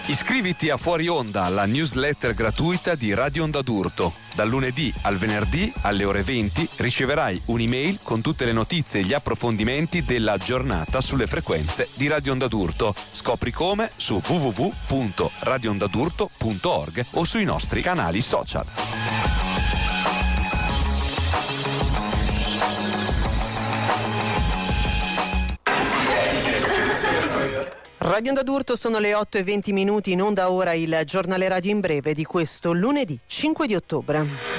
Iscriviti a Fuori Onda alla newsletter gratuita di Radio Onda d'Urto. Dal lunedì al venerdì alle ore 20 riceverai un'email con tutte le notizie e gli approfondimenti della giornata sulle frequenze di Radio Onda d'Urto. Scopri come su www.radioondadurto.org o sui nostri canali social. Radio Onda d'Urto, sono le 8:20, in onda ora il giornale radio in breve di questo lunedì 5 di ottobre.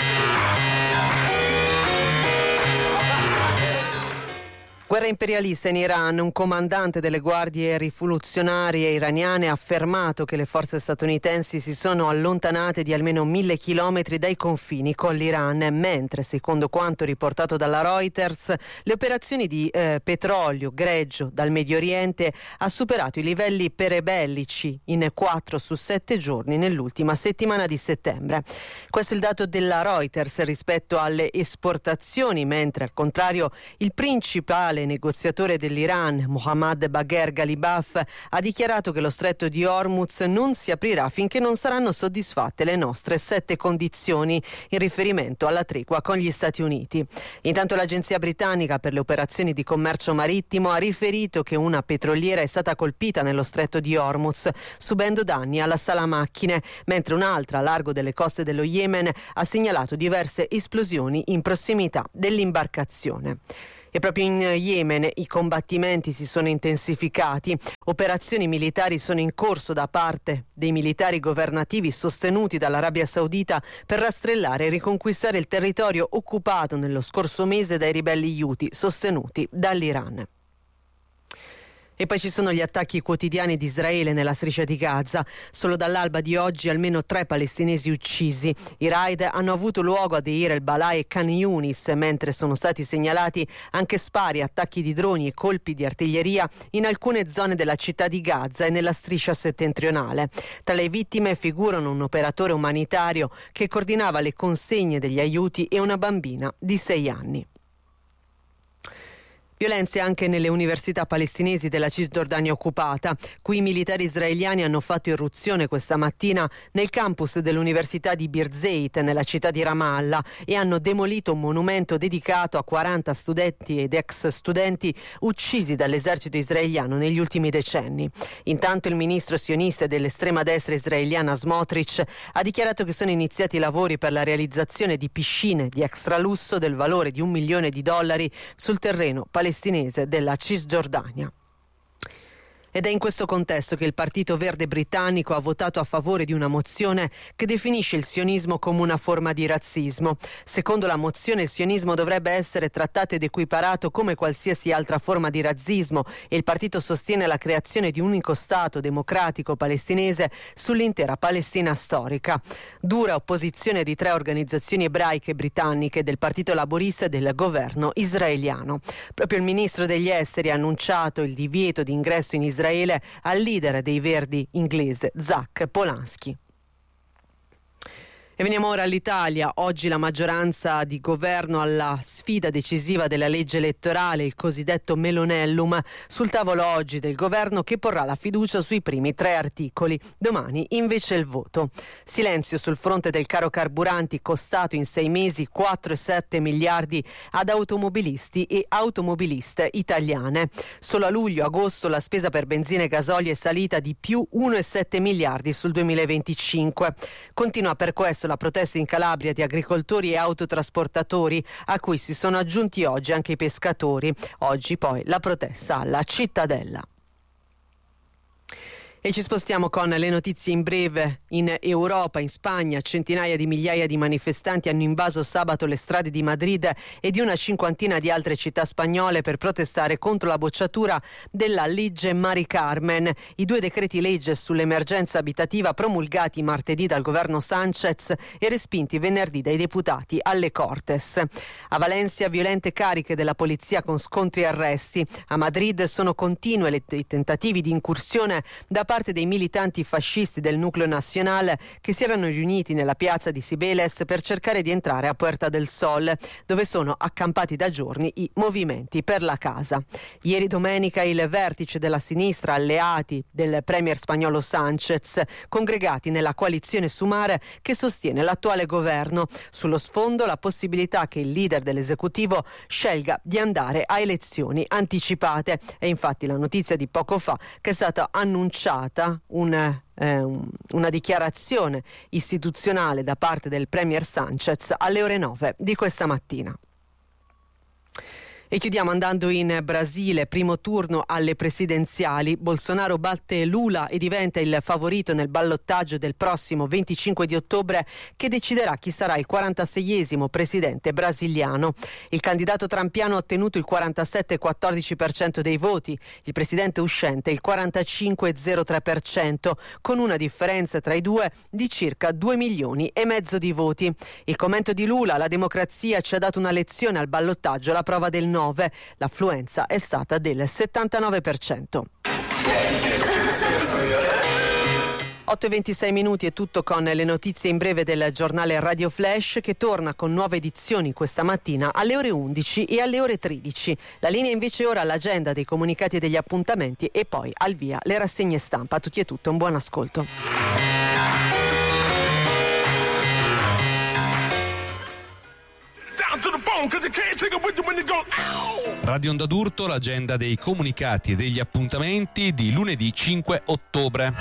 Guerra imperialista in Iran. Un comandante delle guardie rivoluzionarie iraniane ha affermato che le forze statunitensi si sono allontanate di almeno 1.000 chilometri dai confini con l'Iran, mentre, secondo quanto riportato dalla Reuters, le operazioni di petrolio greggio dal Medio Oriente ha superato i livelli perebellici in 4 su 7 giorni nell'ultima settimana di settembre. Questo è il dato della Reuters rispetto alle esportazioni, mentre al contrario il principale negoziatore dell'Iran, Mohammad Bagher Ghalibaf, ha dichiarato che lo stretto di Hormuz non si aprirà finché non saranno soddisfatte le nostre 7 condizioni in riferimento alla tregua con gli Stati Uniti. Intanto l'agenzia britannica per le operazioni di commercio marittimo ha riferito che una petroliera è stata colpita nello stretto di Hormuz, subendo danni alla sala macchine, mentre un'altra a largo delle coste dello Yemen ha segnalato diverse esplosioni in prossimità dell'imbarcazione. E proprio in Yemen i combattimenti si sono intensificati. Operazioni militari sono in corso da parte dei militari governativi sostenuti dall'Arabia Saudita per rastrellare e riconquistare il territorio occupato nello scorso mese dai ribelli Houthi sostenuti dall'Iran. E poi ci sono gli attacchi quotidiani di Israele nella striscia di Gaza. Solo dall'alba di oggi almeno 3 palestinesi uccisi. I raid hanno avuto luogo a Deir el-Balah e Khan Yunis, mentre sono stati segnalati anche spari, attacchi di droni e colpi di artiglieria in alcune zone della città di Gaza e nella striscia settentrionale. Tra le vittime figurano un operatore umanitario che coordinava le consegne degli aiuti e una bambina di 6 anni. Violenze anche nelle università palestinesi della Cisgiordania occupata. Qui i militari israeliani hanno fatto irruzione questa mattina nel campus dell'Università di Birzeit nella città di Ramallah e hanno demolito un monumento dedicato a 40 studenti ed ex studenti uccisi dall'esercito israeliano negli ultimi decenni. Intanto il ministro sionista dell'estrema destra israeliana Smotrich ha dichiarato che sono iniziati i lavori per la realizzazione di piscine di extralusso del valore di $1 milione sul terreno palestinese della Cisgiordania. Ed è in questo contesto che il Partito Verde britannico ha votato a favore di una mozione che definisce il sionismo come una forma di razzismo. Secondo la mozione, il sionismo dovrebbe essere trattato ed equiparato come qualsiasi altra forma di razzismo e il partito sostiene la creazione di un unico Stato democratico palestinese sull'intera Palestina storica. Dura opposizione di 3 organizzazioni ebraiche britanniche, del Partito Laburista e del governo israeliano. Proprio il ministro degli esteri ha annunciato il divieto di ingresso in Israele al leader dei Verdi inglese Zach Polanski. E veniamo ora all'Italia. Oggi la maggioranza di governo alla sfida decisiva della legge elettorale, il cosiddetto Melonellum, sul tavolo oggi del governo che porrà la fiducia sui primi 3 articoli. Domani invece il voto. Silenzio sul fronte del caro carburanti, costato in 6 mesi 4,7 miliardi ad automobilisti e automobiliste italiane. Solo a luglio-agosto la spesa per benzina e gasolio è salita di più 1,7 miliardi sul 2025. Continua per questo la protesta in Calabria di agricoltori e autotrasportatori, a cui si sono aggiunti oggi anche i pescatori. Oggi poi la protesta alla Cittadella. E ci spostiamo con le notizie in breve. In Europa, in Spagna, centinaia di migliaia di manifestanti hanno invaso sabato le strade di Madrid e di una cinquantina di altre città spagnole per protestare contro la bocciatura della legge Mari Carmen, i 2 decreti legge sull'emergenza abitativa promulgati martedì dal governo Sánchez e respinti venerdì dai deputati alle Cortes. A Valencia violente cariche della polizia con scontri e arresti. A Madrid sono continue i tentativi di incursione da parte dei militanti fascisti del Nucleo Nacional che si erano riuniti nella piazza di Cibeles per cercare di entrare a Puerta del Sol, dove sono accampati da giorni i movimenti per la casa. Ieri domenica il vertice della sinistra, alleati del premier spagnolo Sánchez, congregati nella coalizione Sumar che sostiene l'attuale governo. Sullo sfondo la possibilità che il leader dell'esecutivo scelga di andare a elezioni anticipate. E infatti la notizia di poco fa che è stata annunciata una dichiarazione istituzionale da parte del premier Sánchez alle ore 9 di questa mattina. E chiudiamo andando in Brasile, primo turno alle presidenziali. Bolsonaro batte Lula e diventa il favorito nel ballottaggio del prossimo 25 di ottobre che deciderà chi sarà il 46esimo presidente brasiliano. Il candidato trumpiano ha ottenuto il 47,14% dei voti, il presidente uscente il 45,03%, con una differenza tra i due di circa 2,5 milioni di voti. Il commento di Lula: la democrazia ci ha dato una lezione al ballottaggio, la prova del no. L'affluenza è stata del 79%. 8:26 è tutto con le notizie in breve del giornale Radio Flash, che torna con nuove edizioni questa mattina alle ore 11 e alle ore 13. La linea invece ora all'agenda dei comunicati e degli appuntamenti e poi al via le rassegne stampa. A tutti e tutte un buon ascolto. Radio Onda d'Urto, l'agenda dei comunicati e degli appuntamenti di lunedì 5 ottobre.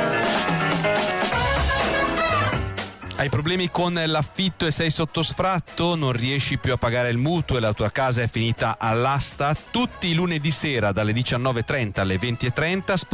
Hai problemi con l'affitto e sei sotto sfratto? Non riesci più a pagare il mutuo e la tua casa è finita all'asta? Tutti i lunedì sera dalle 19:30 alle 20:30